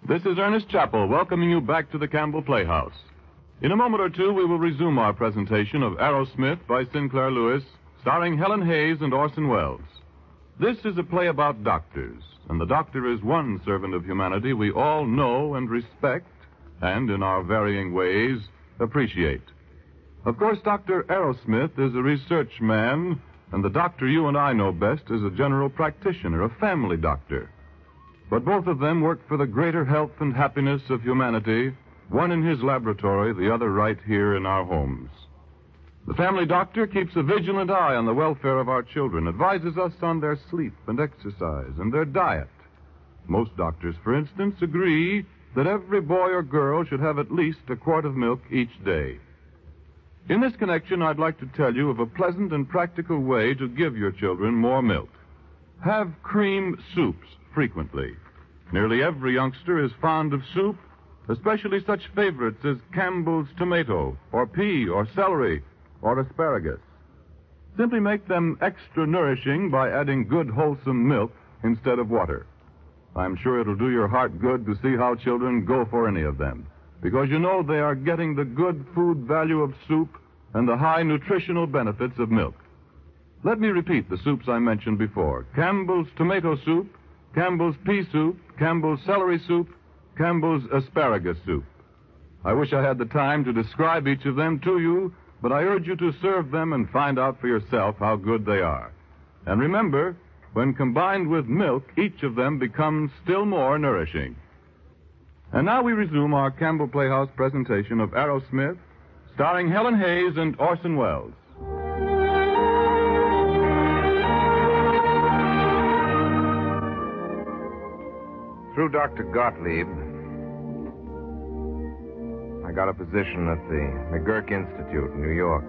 This is Ernest Chappell welcoming you back to the Campbell Playhouse. In a moment or two, we will resume our presentation of Arrowsmith by Sinclair Lewis, starring Helen Hayes and Orson Welles. This is a play about doctors, and the doctor is one servant of humanity we all know and respect, and in our varying ways, appreciate. Of course, Dr. Arrowsmith is a research man, and the doctor you and I know best is a general practitioner, a family doctor. But both of them work for the greater health and happiness of humanity, one in his laboratory, the other right here in our homes. The family doctor keeps a vigilant eye on the welfare of our children, advises us on their sleep and exercise and their diet. Most doctors, for instance, agree that every boy or girl should have at least a quart of milk each day. In this connection, I'd like to tell you of a pleasant and practical way to give your children more milk. Have cream soups frequently. Nearly every youngster is fond of soup, especially such favorites as Campbell's tomato, or pea, or celery, or asparagus. Simply make them extra nourishing by adding good, wholesome milk instead of water. I'm sure it'll do your heart good to see how children go for any of them, because you know they are getting the good food value of soup and the high nutritional benefits of milk. Let me repeat the soups I mentioned before. Campbell's tomato soup, Campbell's pea soup, Campbell's celery soup, Campbell's asparagus soup. I wish I had the time to describe each of them to you, but I urge you to serve them and find out for yourself how good they are. And remember, when combined with milk, each of them becomes still more nourishing. And now we resume our Campbell Playhouse presentation of Arrowsmith, starring Helen Hayes and Orson Welles. Through Dr. Gottlieb, I got a position at the McGurk Institute in New York.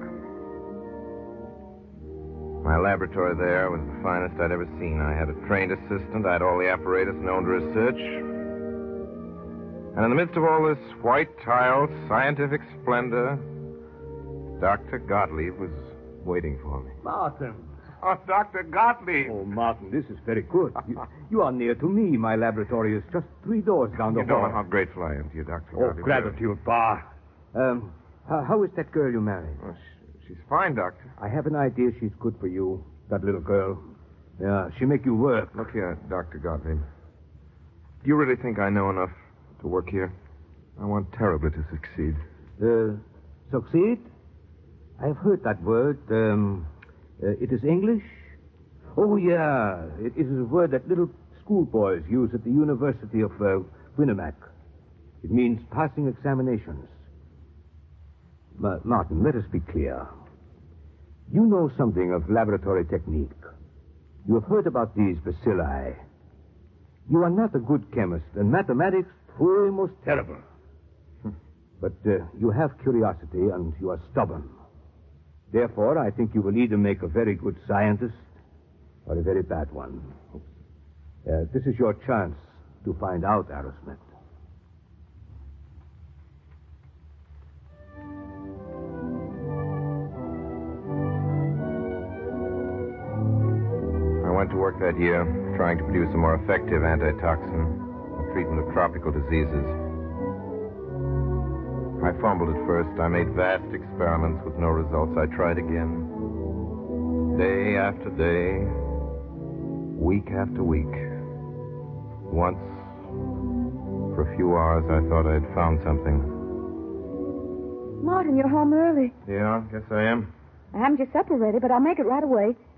My laboratory there was the finest I'd ever seen. I had a trained assistant. I had all the apparatus known to research. And in the midst of all this white tile, scientific splendor, Dr. Gottlieb was waiting for me. Martin. Oh, Dr. Gottlieb. Oh, Martin, this is very good. You are near to me. My laboratory is just 3 doors down the You don't hall. know how grateful I am to you, Dr. Oh, Gottlieb. gratitude, Bar. How is that girl you married? Well, she's fine, Doctor. I have an idea she's good for you, that little girl. Yeah, she make you work. Look here, Dr. Gottlieb. Do you really think I know enough to work here? I want terribly to succeed. Succeed? I have heard that word. It is English? Oh, yeah. It is a word that little schoolboys use at the University of Winnemac. It means passing examinations. Martin, let us be clear. You know something of laboratory technique. You have heard about these bacilli. You are not a good chemist, and mathematics, poor, most terrible. But you have curiosity, and you are stubborn. Therefore, I think you will either make a very good scientist or a very bad one. This is your chance to find out, Arrowsmith. I went to work that year trying to produce a more effective antitoxin for treatment of tropical diseases. I fumbled at first. I made vast experiments with no results. I tried again. Day after day, week after week. Once, for a few hours, I thought I had found something. Martin, you're home early. Yeah, guess I am. I haven't your supper ready, but I'll make it right away.